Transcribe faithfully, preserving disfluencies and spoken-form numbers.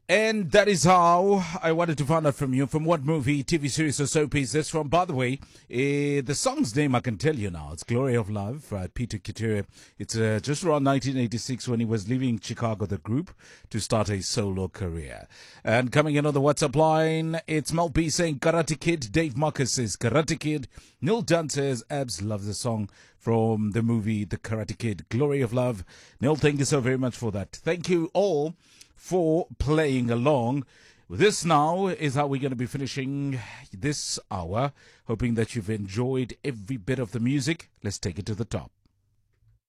And that is how I wanted to find out from you, from what movie, T V series or soap is this from. By the way, uh, the song's name I can tell you now. It's Glory of Love, uh, Peter Kiture. It's uh, just around nineteen eighty-six when he was leaving Chicago, the group, to start a solo career. And coming in on the WhatsApp line, it's Mel B saying Karate Kid. Dave Marcus says Karate Kid. Neil Dunn says Abs loves the song from the movie The Karate Kid, Glory of Love. Neil, thank you so very much for that. Thank you all for playing along. This now is how we're going to be finishing this hour, hoping that you've enjoyed every bit of the music. Let's take it to the top.